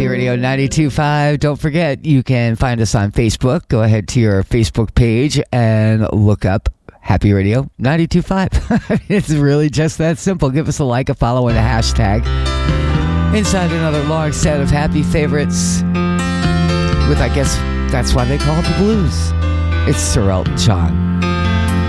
Happy Radio 92.5. Don't forget, you can find us on Facebook. Go ahead to your Facebook page and look up Happy Radio 92.5. It's really just that simple. Give us a like, a follow, and a hashtag. Inside another long set of happy favorites with, I guess, that's why they call it the blues. It's Sir Elton John.